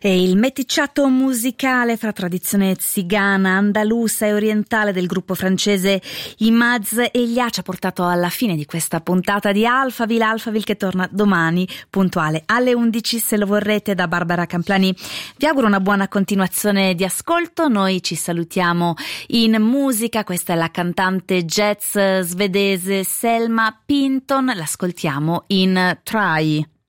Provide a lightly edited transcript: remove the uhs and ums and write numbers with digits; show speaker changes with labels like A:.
A: E il meticciato musicale fra tradizione zigana, andalusa e orientale del gruppo francese Imaz Elia ci ha portato alla fine di questa puntata di Alphaville che torna domani puntuale alle 11 se lo vorrete. Da Barbara Camplani vi auguro una buona continuazione di ascolto. Noi ci salutiamo in musica, questa è la cantante jazz svedese Selma Pinton, l'ascoltiamo in Try.